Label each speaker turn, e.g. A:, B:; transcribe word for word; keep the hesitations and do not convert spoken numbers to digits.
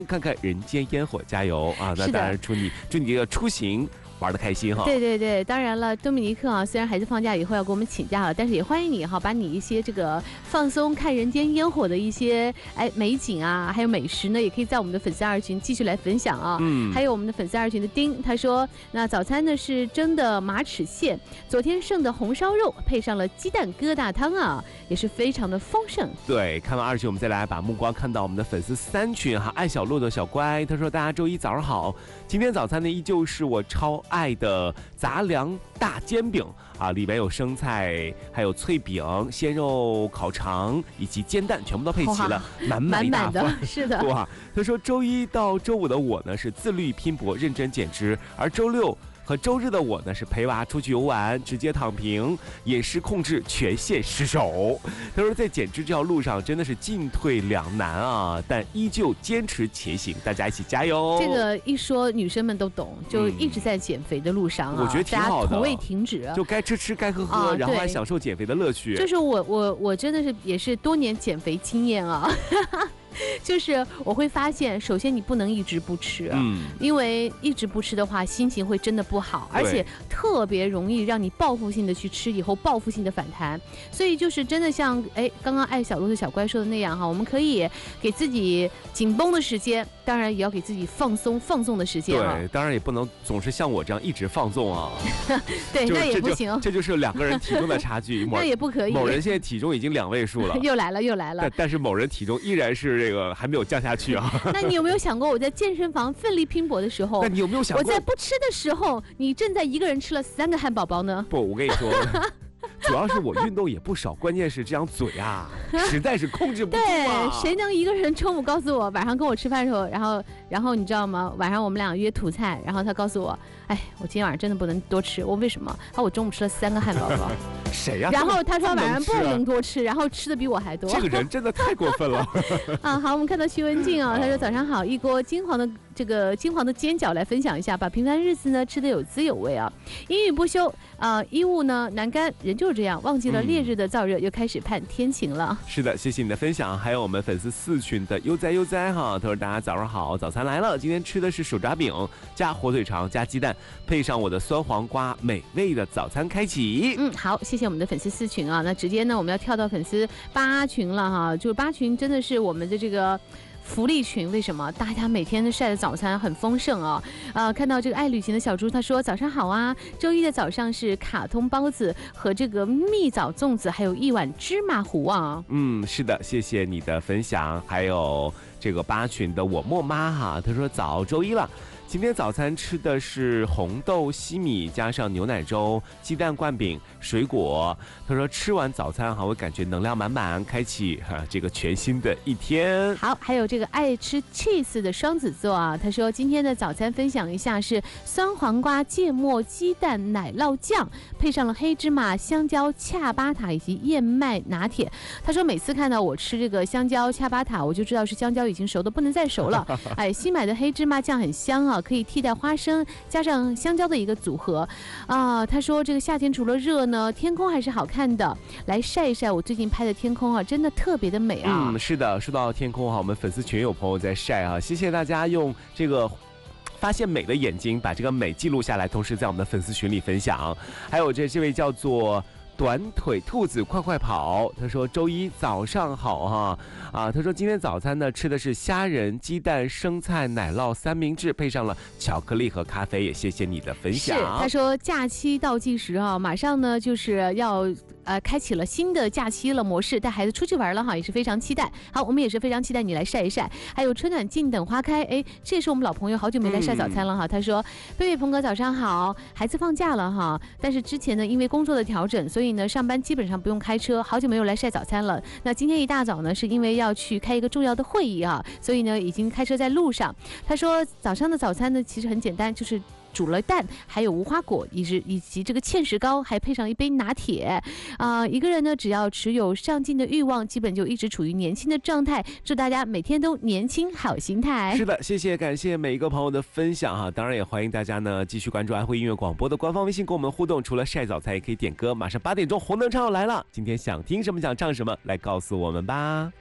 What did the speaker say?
A: 看看人间烟火，加油啊！那当然祝你祝你这个出行玩得开心哈。
B: 对对对，当然了，多米尼克啊，虽然孩子放假以后要给我们请假了，但是也欢迎你哈，把你一些这个放松看人间烟火的一些哎美景啊，还有美食呢，也可以在我们的粉丝二群继续来分享啊。嗯，还有我们的粉丝二群的丁，他说，那早餐呢是蒸的马齿苋，昨天剩的红烧肉，配上了鸡蛋疙瘩汤啊，也是非常的丰盛。
A: 对，看完二群，我们再来把目光看到我们的粉丝三群哈，爱小鹿的小乖，他说大家周一早上好，今天早餐呢依旧是我超爱的杂粮大煎饼啊，里面有生菜，还有脆饼、鲜肉烤肠以及煎蛋，全部都配齐了，满满一大
B: 饭，满满的，是的。
A: 哇，他说周一到周五的我呢是自律拼搏、认真减脂，而周六和周日的我呢是陪娃出去游玩，直接躺平，饮食控制全线失手。他说在减脂这条路上真的是进退两难啊，但依旧坚持前行，大家一起加油。
B: 这个一说女生们都懂，就一直在减肥的路上啊，
A: 嗯、我觉得挺好的，
B: 从未停止，
A: 就该吃吃该喝喝、啊，然后还享受减肥的乐趣。
B: 就是我我我真的是也是多年减肥经验啊。就是我会发现，首先你不能一直不吃，嗯，因为一直不吃的话，心情会真的不好，而且特别容易让你报复性的去吃，以后报复性的反弹。所以就是真的像哎，刚刚爱小鹿的小乖说的那样哈，我们可以给自己紧绷的时间，当然也要给自己放松放纵的时间啊。
A: 对，当然也不能总是像我这样一直放纵啊。
B: 对，那也不行。
A: 这就是两个人体重的差距。
B: 那也不可以。
A: 某人现在体重已经两位数了，
B: 又来了又来了。
A: 但但是某人体重依然是。这个还没有降下去啊！
B: 那你有没有想过，我在健身房奋力拼搏的时候，
A: 那你有没有想过，
B: 我在不吃的时候，你正在一个人吃了三个汉堡包呢？
A: 不，我跟你说。主要是我运动也不少，关键是这张嘴啊，实在是控制不住啊。
B: 对，谁能一个人中午告诉我，晚上跟我吃饭的时候，然后然后你知道吗？晚上我们俩约吐菜，然后他告诉我，哎，我今天晚上真的不能多吃，我为什么？他我中午吃了三个汉堡包。
A: 谁呀、啊？
B: 然后他说晚上不能多吃，然后吃的比我还多。
A: 这个人真的太过分了。
B: 啊，好，我们看到徐文静啊，他说早上好，一锅金黄的这个金黄的煎饺来分享一下，把平凡日子呢吃得有滋有味啊。阴雨不休啊、呃，衣物呢难干，人就是这样，忘记了烈日的燥热，嗯、又开始盼天晴了。
A: 是的，谢谢你的分享，还有我们粉丝四群的悠哉悠哉哈，他说大家早上好，早餐来了，今天吃的是手抓饼加火腿肠加鸡蛋，配上我的酸黄瓜，美味的早餐开启。
B: 嗯，好，谢谢我们的粉丝四群啊，那直接呢我们要跳到粉丝八群了哈，就是八群真的是我们的这个。福利群，为什么大家每天都晒的早餐很丰盛啊？呃，看到这个爱旅行的小猪，他说早上好啊，周一的早上是卡通包子和这个蜜枣粽子，还有一碗芝麻糊啊。
A: 嗯，是的，谢谢你的分享，还有这个八群的我莫妈哈，他说早周一了。今天早餐吃的是红豆西米加上牛奶粥、鸡蛋灌饼、水果。他说吃完早餐还会感觉能量满满，开启哈、啊、这个全新的一天。
B: 好，还有这个爱吃 cheese 的双子座啊，他说今天的早餐分享一下是酸黄瓜芥末鸡蛋奶酪酱，配上了黑芝麻香蕉恰巴塔以及燕麦拿铁。他说每次看到我吃这个香蕉恰巴塔，我就知道是香蕉已经熟的不能再熟了。哎，新买的黑芝麻酱很香啊。可以替代花生加上香蕉的一个组合啊。他说这个夏天除了热呢，天空还是好看的，来晒一晒我最近拍的天空啊，真的特别的美啊。
A: 嗯，是的，说到天空哈，我们粉丝群有朋友在晒啊，谢谢大家用这个发现美的眼睛把这个美记录下来，同时在我们的粉丝群里分享。还有这这位叫做短腿兔子快快跑，他说周一早上好哈啊，他说今天早餐呢吃的是虾仁鸡蛋生菜奶酪三明治，配上了巧克力和咖啡，也谢谢你的分享。
B: 是，他说假期倒计时啊，马上呢就是要呃开启了新的假期了模式，带孩子出去玩了哈，也是非常期待。好，我们也是非常期待你来晒一晒。还有春暖尽等花开，哎，这也是我们老朋友好久没来晒早餐了哈。嗯、他说贝贝鹏哥早上好，孩子放假了哈，但是之前呢因为工作的调整，所以呢上班基本上不用开车，好久没有来晒早餐了。那今天一大早呢是因为要去开一个重要的会议啊，所以呢已经开车在路上。他说早上的早餐呢其实很简单，就是煮了蛋，还有无花果，以及以及这个芡实糕，还配上一杯拿铁啊、呃。一个人呢，只要持有上进的欲望，基本就一直处于年轻的状态。祝大家每天都年轻好心态。
A: 是的，谢谢，感谢每一个朋友的分享哈。当然也欢迎大家呢继续关注安徽音乐广播的官方微信，跟我们互动。除了晒早餐，也可以点歌。马上八点钟，红灯唱要来了，今天想听什么，想唱什么，来告诉我们吧。